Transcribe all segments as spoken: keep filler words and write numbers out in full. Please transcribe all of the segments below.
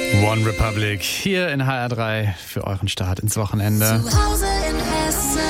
One Republic hier in H R drei für euren Start ins Wochenende. Zu Hause in Hessen.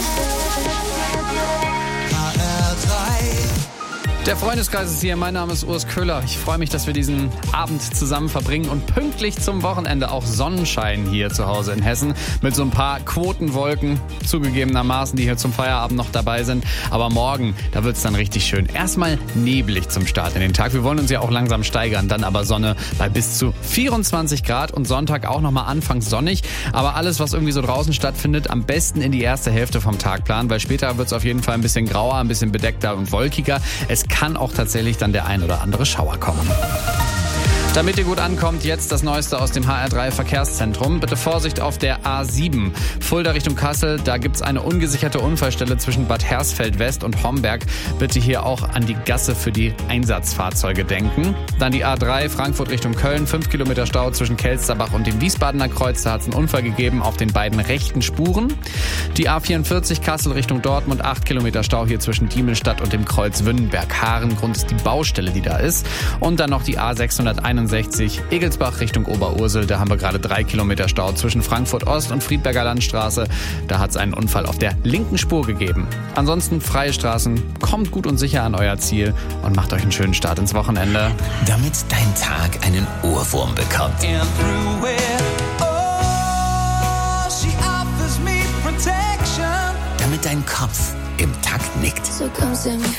H R drei. Der Freundeskreis ist hier, mein Name ist Urs Köhler. Ich freue mich, dass wir diesen Abend zusammen verbringen und pünktlich zum Wochenende auch Sonnenschein hier zu Hause in Hessen mit so ein paar Quotenwolken zugegebenermaßen, die hier zum Feierabend noch dabei sind. Aber morgen, da wird es dann richtig schön. Erstmal neblig zum Start in den Tag. Wir wollen uns ja auch langsam steigern, dann aber Sonne bei bis zu vierundzwanzig Grad und Sonntag auch nochmal anfangs sonnig. Aber alles, was irgendwie so draußen stattfindet, am besten in die erste Hälfte vom Tag planen, weil später wird es auf jeden Fall ein bisschen grauer, ein bisschen bedeckter und wolkiger. Es kann auch tatsächlich dann der ein oder andere Schauer kommen. Damit ihr gut ankommt, jetzt das Neueste aus dem H R drei Verkehrszentrum. Bitte Vorsicht auf der A sieben. Fulda Richtung Kassel, da gibt's eine ungesicherte Unfallstelle zwischen Bad Hersfeld West und Homberg. Bitte hier auch an die Gasse für die Einsatzfahrzeuge denken. Dann die A drei Frankfurt Richtung Köln, fünf Kilometer Stau zwischen Kelsterbach und dem Wiesbadener Kreuz. Da hat's einen Unfall gegeben auf den beiden rechten Spuren. Die A vierundvierzig Kassel Richtung Dortmund, acht Kilometer Stau hier zwischen Diemelstadt und dem Kreuz Wünnenberg-Haaren. Grund ist die Baustelle, die da ist. Und dann noch die A sechshunderteinundsechzig Egelsbach Richtung Oberursel. Da haben wir gerade drei Kilometer Stau zwischen Frankfurt Ost und Friedberger Landstraße. Da hat es einen Unfall auf der linken Spur gegeben. Ansonsten freie Straßen. Kommt gut und sicher an euer Ziel und macht euch einen schönen Start ins Wochenende. Damit dein Tag einen Ohrwurm bekommt. And through it, oh, she offers me protection. Damit dein Kopf im Takt nickt. So come set me